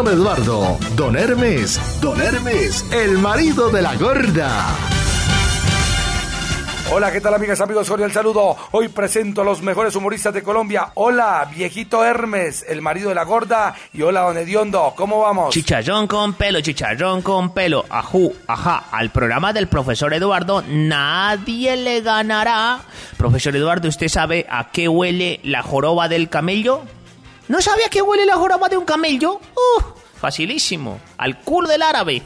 Don Eduardo, Don Hermes, el marido de la gorda. Hola, ¿qué tal, amigas, amigos? Cordial saludo. Hoy presento a los mejores humoristas de Colombia. Hola, viejito Hermes, el marido de la gorda. Y hola, don Hediondo, ¿cómo vamos? Chicharrón con pelo. Ajú, ajá. Al programa del profesor Eduardo nadie le ganará. Profesor Eduardo, ¿usted sabe a qué huele la joroba del camello? ¿No sabe a qué huele la joroba de un camello? Facilísimo. Al culo del árabe.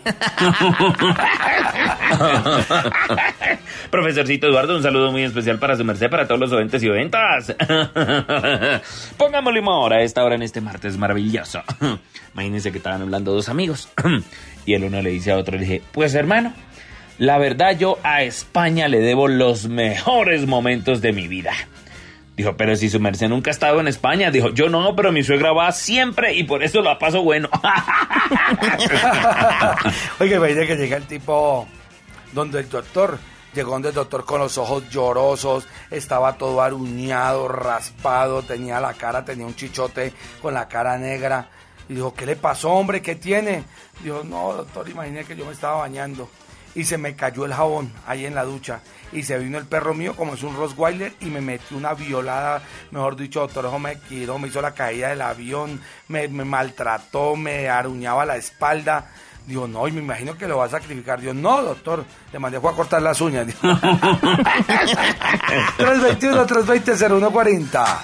Profesorcito Eduardo, un saludo muy especial para su merced, para todos los oyentes y oyentas. Pongámosle humor a esta hora en este martes maravilloso. Imagínense que estaban hablando dos amigos. Y el uno le dice a otro, le dije, pues hermano, la verdad yo a España le debo los mejores momentos de mi vida. Dijo, pero si su merced nunca ha estado en España. Dijo, yo no, pero mi suegra va siempre y por eso la paso bueno. Oiga, imagínate que llega el tipo donde el doctor. Llegó donde el doctor con los ojos llorosos, estaba todo aruñado, raspado, tenía un chichote con la cara negra. Y dijo, ¿qué le pasó, hombre? ¿Qué tiene? Dijo, no, doctor, imagínate que yo me estaba bañando y se me cayó el jabón ahí en la ducha. Y se vino el perro mío, como es un Rottweiler, y me metió una violada, mejor dicho, doctor, eso me tiró, me hizo la caída del avión, me maltrató, me aruñaba la espalda. Digo, no, y me imagino que lo va a sacrificar. Digo, no, doctor, le mandé fue a cortar las uñas. 321-320-0140.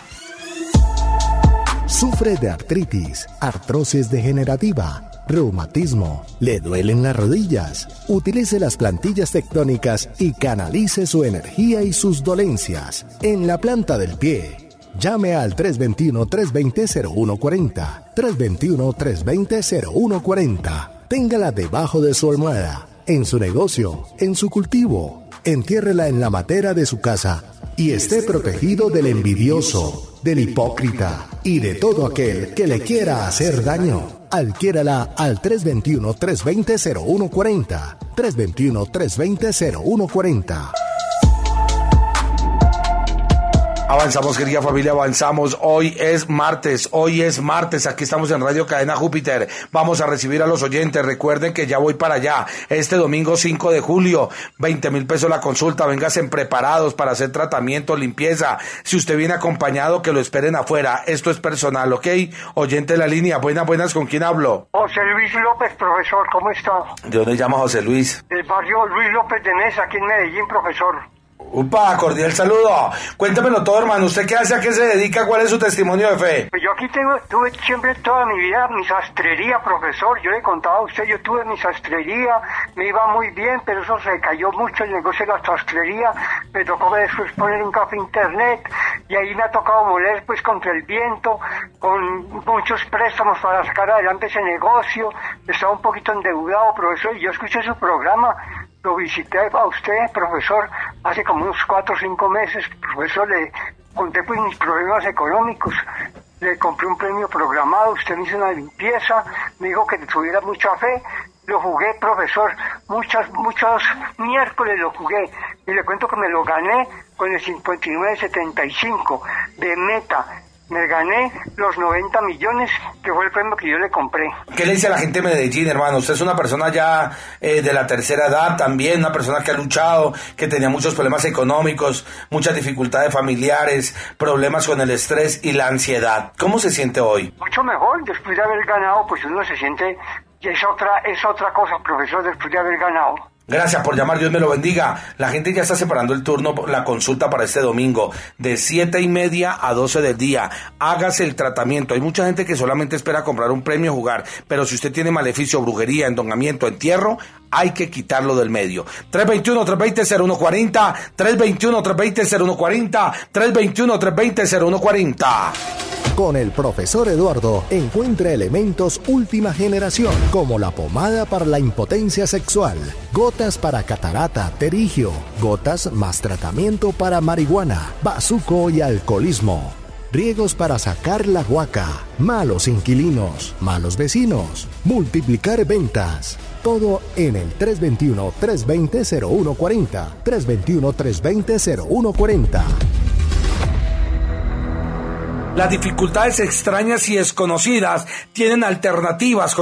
Sufre de artritis, artrosis degenerativa, reumatismo, le duelen las rodillas. Utilice las plantillas tectónicas y canalice su energía y sus dolencias en la planta del pie. Llame al 321-320-0140. 321-320-0140. Téngala debajo de su almohada, en su negocio, en su cultivo. Entiérrela en la matera de su casa y esté protegido del envidioso, del hipócrita y de todo aquel que le quiera hacer daño. Adquiérala al 321-320-0140. 321-320-0140. Avanzamos, querida familia, avanzamos. Hoy es martes, aquí estamos en Radio Cadena Júpiter. Vamos a recibir a los oyentes. Recuerden que ya voy para allá. Este domingo 5 de julio, 20,000 pesos la consulta. Vénganse preparados para hacer tratamiento, limpieza. Si usted viene acompañado, que lo esperen afuera. Esto es personal, ¿ok? Oyente de la línea, buenas, ¿con quién hablo? José Luis López, profesor, ¿cómo está? ¿De dónde llama José Luis? Del barrio Luis López de Mesa, aquí en Medellín, profesor. Upa, cordial saludo. Cuéntemelo todo, hermano. ¿Usted qué hace? ¿A qué se dedica? ¿Cuál es su testimonio de fe? Pues yo aquí tuve siempre toda mi vida mi sastrería, profesor. Yo le contaba a usted, yo tuve mi sastrería, me iba muy bien, pero eso se cayó mucho el negocio de la sastrería. Me tocó después poner un café internet y ahí me ha tocado moler pues contra el viento, con muchos préstamos para sacar adelante ese negocio. Estaba un poquito endeudado, profesor, y yo escuché su programa. Lo visité a usted, profesor, hace como unos 4 o 5 meses. Profesor, le conté pues mis problemas económicos. Le compré un premio programado, usted me hizo una limpieza, me dijo que tuviera mucha fe. Lo jugué, profesor, muchos miércoles lo jugué. Y le cuento que me lo gané con el 59.75 de meta. Me gané los 90 millones, que fue el premio que yo le compré. ¿Qué le dice a la gente de Medellín, hermano? Usted es una persona ya de la tercera edad también, una persona que ha luchado, que tenía muchos problemas económicos, muchas dificultades familiares, problemas con el estrés y la ansiedad. ¿Cómo se siente hoy? Mucho mejor, después de haber ganado, pues uno se siente, y es otra cosa, profesor, después de haber ganado. Gracias por llamar, Dios me lo bendiga. La gente ya está separando el turno, la consulta para este domingo, de 7:30 a 12 del día. Hágase el tratamiento. Hay mucha gente que solamente espera comprar un premio, jugar, pero si usted tiene maleficio, brujería, endongamiento, entierro, hay que quitarlo del medio. 321-320-0140, 321-320-0140, 321-320-0140. Con el profesor Eduardo encuentra elementos última generación, como la pomada para la impotencia sexual, gotas para catarata, terigio, gotas más tratamiento para marihuana, bazuco y alcoholismo, riegos para sacar la guaca, malos inquilinos, malos vecinos, multiplicar ventas. Todo en el 321-320-0140, 321-320-0140. Las dificultades extrañas y desconocidas tienen alternativas.